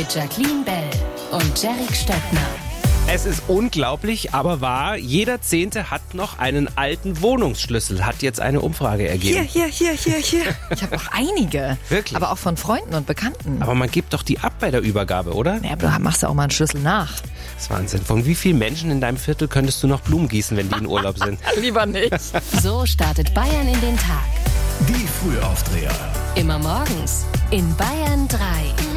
mit Jacqueline Bell und Jerick Stöckner. Es ist unglaublich, aber wahr. Jeder Zehnte hat noch einen alten Wohnungsschlüssel, hat jetzt eine Umfrage ergeben. Hier. Ich habe auch einige. Wirklich? Aber auch von Freunden und Bekannten. Aber man gibt doch die ab bei der Übergabe, oder? Ja, du machst ja auch mal einen Schlüssel nach. Das ist Wahnsinn. Von wie vielen Menschen in deinem Viertel könntest du noch Blumen gießen, wenn die in Urlaub sind? Lieber nicht. So startet Bayern in den Tag. Die Frühaufdreher. Immer morgens in Bayern 3.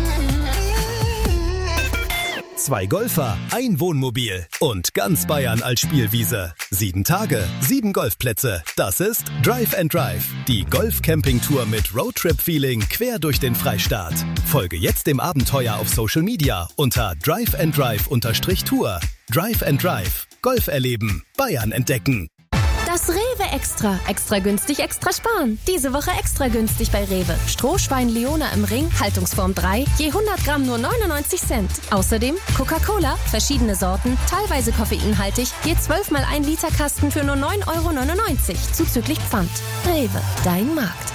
2 Golfer, ein Wohnmobil und ganz Bayern als Spielwiese. 7 Tage, 7 Golfplätze. Das ist Drive & Drive, die Golf-Camping-Tour mit Roadtrip-Feeling quer durch den Freistaat. Folge jetzt dem Abenteuer auf Social Media unter drive&drive_Tour. Drive & Drive, Golf erleben, Bayern entdecken. Das Rewe Extra. Extra günstig, extra sparen. Diese Woche extra günstig bei Rewe. Strohschwein Leona im Ring, Haltungsform 3, je 100 Gramm nur 99 Cent. Außerdem Coca-Cola, verschiedene Sorten, teilweise koffeinhaltig, je 12 mal 1 Liter Kasten für nur 9,99 € zuzüglich Pfand. Rewe, dein Markt.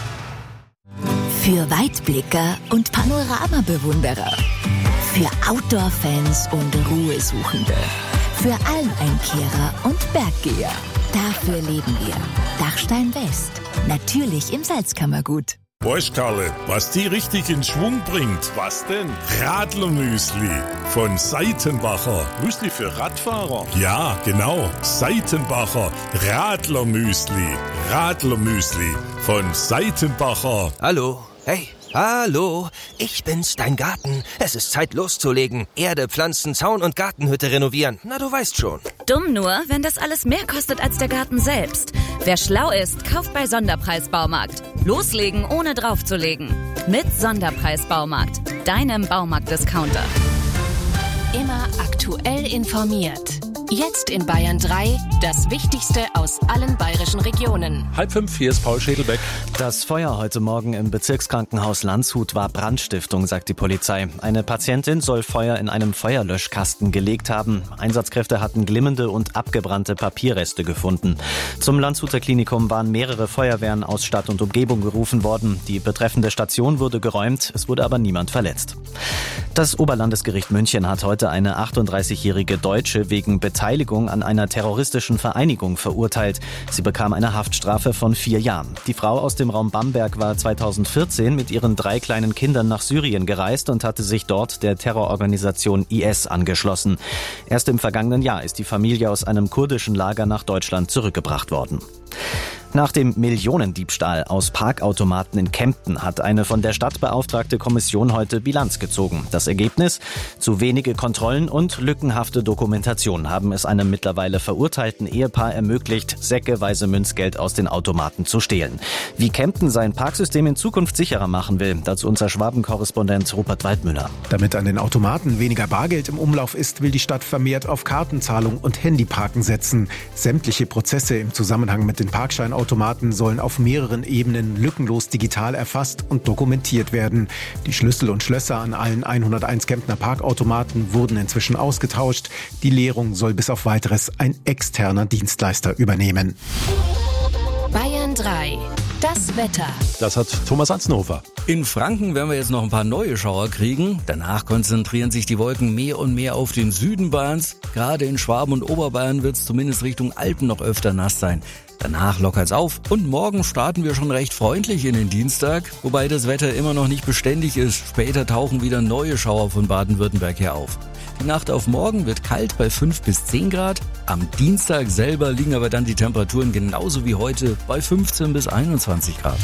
Für Weitblicker und Panoramabewunderer. Für Outdoor-Fans und Ruhesuchende. Für Almeinkehrer und Berggeher. Dafür leben wir. Dachstein West. Natürlich im Salzkammergut. Weißt Karle, was die richtig in Schwung bringt? Was denn? Radlermüsli von Seitenbacher. Müsli für Radfahrer? Ja, genau. Seitenbacher Radlermüsli. Radlermüsli von Seitenbacher. Hallo, hey. Hallo, ich bin's, dein Garten. Es ist Zeit loszulegen. Erde, Pflanzen, Zaun und Gartenhütte renovieren. Na, du weißt schon. Dumm nur, wenn das alles mehr kostet als der Garten selbst. Wer schlau ist, kauft bei Sonderpreis Baumarkt. Loslegen, ohne draufzulegen. Mit Sonderpreis Baumarkt, deinem Baumarkt-Discounter. Immer aktuell informiert. Jetzt in Bayern 3 das Wichtigste aus allen bayerischen Regionen. 4:30, hier ist Paul Schädelbeck. Das Feuer heute Morgen im Bezirkskrankenhaus Landshut war Brandstiftung, sagt die Polizei. Eine Patientin soll Feuer in einem Feuerlöschkasten gelegt haben. Einsatzkräfte hatten glimmende und abgebrannte Papierreste gefunden. Zum Landshuter Klinikum waren mehrere Feuerwehren aus Stadt und Umgebung gerufen worden. Die betreffende Station wurde geräumt, es wurde aber niemand verletzt. Das Oberlandesgericht München hat heute eine 38-jährige Deutsche wegen Beteiligung an einer terroristischen Vereinigung verurteilt. Sie bekam eine Haftstrafe von 4 Jahren. Die Frau aus dem Raum Bamberg war 2014 mit ihren 3 kleinen Kindern nach Syrien gereist und hatte sich dort der Terrororganisation IS angeschlossen. Erst im vergangenen Jahr ist die Familie aus einem kurdischen Lager nach Deutschland zurückgebracht worden. Nach dem Millionendiebstahl aus Parkautomaten in Kempten hat eine von der Stadt beauftragte Kommission heute Bilanz gezogen. Das Ergebnis? Zu wenige Kontrollen und lückenhafte Dokumentation haben es einem mittlerweile verurteilten Ehepaar ermöglicht, säckeweise Münzgeld aus den Automaten zu stehlen. Wie Kempten sein Parksystem in Zukunft sicherer machen will, dazu unser Schwaben-Korrespondent Rupert Waldmüller. Damit an den Automaten weniger Bargeld im Umlauf ist, will die Stadt vermehrt auf Kartenzahlung und Handyparken setzen. Sämtliche Prozesse im Zusammenhang mit den Parkscheinautomaten sollen auf mehreren Ebenen lückenlos digital erfasst und dokumentiert werden. Die Schlüssel und Schlösser an allen 101 Kemptner Parkautomaten wurden inzwischen ausgetauscht. Die Leerung soll bis auf Weiteres ein externer Dienstleister übernehmen. Bayern 3. Das Wetter. Das hat Thomas Anzenhofer. In Franken werden wir jetzt noch ein paar neue Schauer kriegen. Danach konzentrieren sich die Wolken mehr und mehr auf den Süden Bayerns. Gerade in Schwaben und Oberbayern wird es zumindest Richtung Alpen noch öfter nass sein. Danach lockert's auf und morgen starten wir schon recht freundlich in den Dienstag, wobei das Wetter immer noch nicht beständig ist. Später tauchen wieder neue Schauer von Baden-Württemberg her auf. Die Nacht auf morgen wird kalt bei 5 bis 10 Grad. Am Dienstag selber liegen aber dann die Temperaturen genauso wie heute bei 15 bis 21 Grad.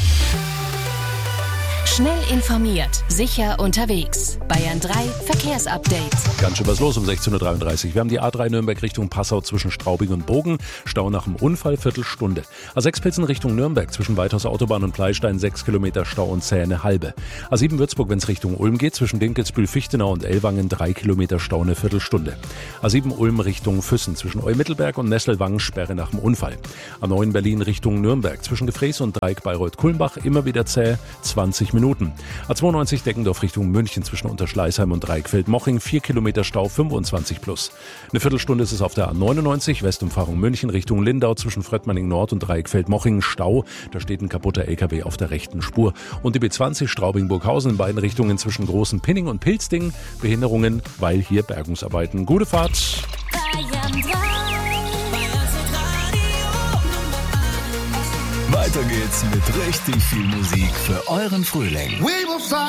Schnell informiert, sicher unterwegs. Bayern 3 Verkehrsupdate. Ganz schön was los um 16:33 Uhr. Wir haben die A3 Nürnberg Richtung Passau zwischen Straubing und Bogen. Stau nach dem Unfall, Viertelstunde. A6 Pilsen Richtung Nürnberg zwischen Weithaus Autobahn und Pleistein 6 Kilometer Stau und Zäh eine halbe. A7 Würzburg, wenn es Richtung Ulm geht, zwischen Dinkelsbühl-Fichtenau und Ellwangen 3 Kilometer Stau eine Viertelstunde. A7 Ulm Richtung Füssen zwischen Eumittelberg und Nesselwangen Sperre nach dem Unfall. A9 Berlin Richtung Nürnberg zwischen Gefrees und Dreieck Bayreuth-Kulmbach immer wieder zäh 20 Minuten. Minuten. A92 Deggendorf Richtung München zwischen Unterschleißheim und Dreickfeld-Moching, 4 Kilometer Stau, 25 plus. Eine Viertelstunde ist es auf der A99 Westumfahrung München Richtung Lindau zwischen Fröttmanning Nord und Dreickfeld-Moching, Stau. Da steht ein kaputter LKW auf der rechten Spur. Und die B20 Straubing-Burghausen in beiden Richtungen zwischen Großen Pinning und Pilzding. Behinderungen, weil hier Bergungsarbeiten. Gute Fahrt. Weiter geht's mit richtig viel Musik für euren Frühling.